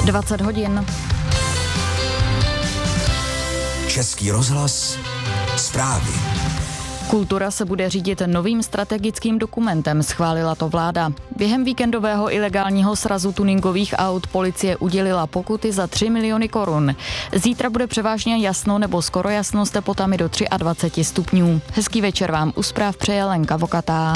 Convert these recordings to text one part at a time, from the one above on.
20 hodin. Český rozhlas, zprávy. Kultura se bude řídit novým strategickým dokumentem, schválila to vláda. Během víkendového ilegálního srazu tuningových aut policie udělila pokuty za 3 miliony korun. Zítra bude převážně jasno nebo skoro jasno s teplotami do 23 stupňů. Hezký večer vám u zpráv přeje Lenka Vokatá.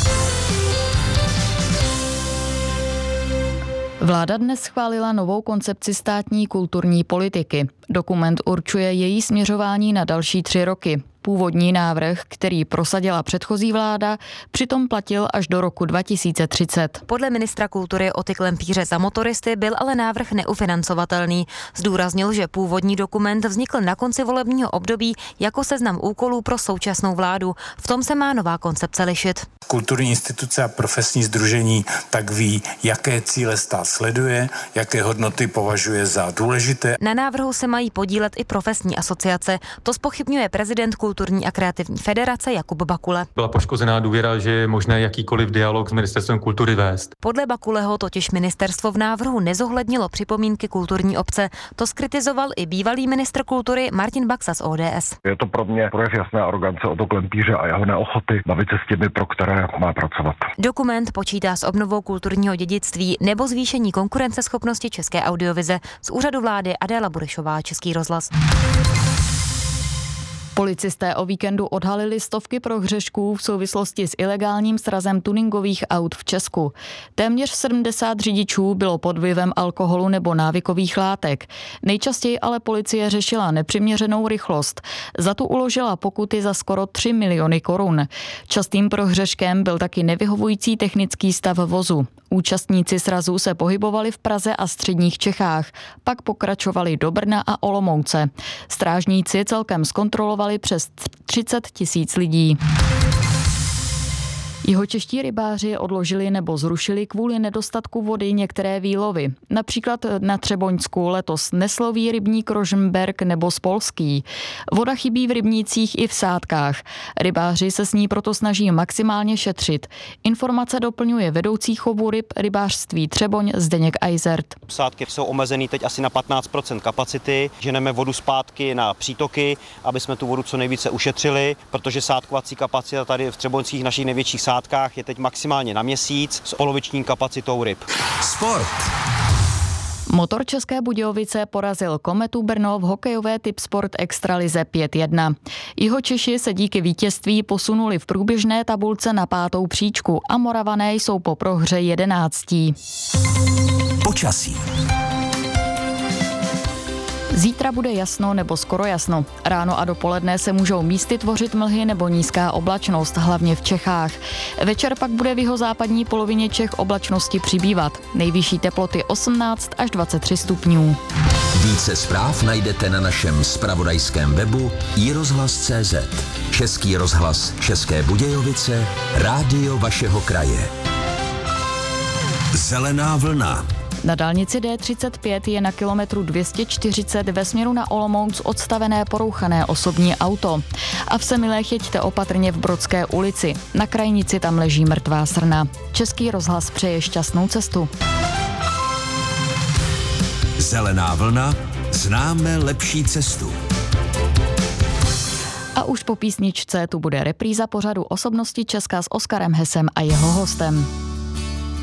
Vláda dnes schválila novou koncepci státní kulturní politiky. Dokument určuje její směřování na další 3 roky. Původní návrh, který prosadila předchozí vláda, přitom platil až do roku 2030. Podle ministra kultury Oty Klempíře za motoristy byl ale návrh neufinancovatelný. Zdůraznil, že původní dokument vznikl na konci volebního období jako seznam úkolů pro současnou vládu. V tom se má nová koncepce lišit. Kulturní instituce a profesní sdružení tak ví, jaké cíle stát sleduje, jaké hodnoty považuje za důležité. Na návrhu se mají podílet i profesní asociace. To zpochybňuje prezident Kulturní a kreativní federace Jakub Bakule. Byla poškozená důvěra, že je možné jakýkoliv dialog s ministerstvem kultury vést. Podle Bakuleho totiž ministerstvo v návrhu nezohlednilo připomínky kulturní obce. To zkritizoval i bývalý ministr kultury Martin Baxa z ODS. Je to pro mě projev jasné arogance Oto Klempíře a jeho neochoty bavit se s těmi, pro které má pracovat. Dokument počítá s obnovou kulturního dědictví nebo zvýšení konkurenceschopnosti české audiovize. Z úřadu vlády Adéla Burešová, Český rozhlas. Policisté o víkendu odhalili stovky prohřešků v souvislosti s ilegálním srazem tuningových aut v Česku. Téměř 70 řidičů bylo pod vlivem alkoholu nebo návykových látek. Nejčastěji ale policie řešila nepřiměřenou rychlost. Za tu uložila pokuty za skoro 3 miliony korun. Častým prohřeškem byl taky nevyhovující technický stav vozu. Účastníci srazu se pohybovali v Praze a středních Čechách, pak pokračovali do Brna a Olomouce. Strážníci celkem zkontrolovali přes 30 000 lidí. Jihočeští rybáři odložili nebo zrušili kvůli nedostatku vody některé výlovy. Například na Třeboňsku letos nesloví rybník Rožmberk nebo Spolský. Voda chybí v rybnících i v sádkách. Rybáři se s ní proto snaží maximálně šetřit. Informace doplňuje vedoucí chovu ryb rybářství Třeboň Zdeněk Eisert. Sádky jsou omezený teď asi na 15% kapacity. Ženeme vodu zpátky na přítoky, aby jsme tu vodu co nejvíce ušetřili, protože sádkovací kapacita tady v třeboňských našich největších sádkách je teď maximálně na měsíc s poloviční kapacitou ryb. Sport. Motor České Budějovice porazil Kometu Brno v hokejové Tipsport Extralize 5-1. Jihočeši se díky vítězství posunuli v průběžné tabulce na 5. příčku a Moravané jsou po prohře 11. Počasí. Zítra bude jasno nebo skoro jasno. Ráno a dopoledne se můžou místy tvořit mlhy nebo nízká oblačnost, hlavně v Čechách. Večer pak bude v jihozápadní polovině Čech oblačnosti přibývat. Nejvyšší teploty 18 až 23 stupňů. Více zpráv najdete na našem zpravodajském webu iRozhlas.cz. Český rozhlas České Budějovice, rádio vašeho kraje. Zelená vlna. Na dálnici D35 je na kilometru 240 ve směru na Olomouc odstavené porouchané osobní auto. A v Semilech jeďte opatrně v Brodské ulici. Na krajnici tam leží mrtvá srna. Český rozhlas přeje šťastnou cestu. Zelená vlna, známe lepší cestu. A už po písničce tu bude repríza pořadu Osobnosti Česka s Oskarem Hesem a jeho hostem.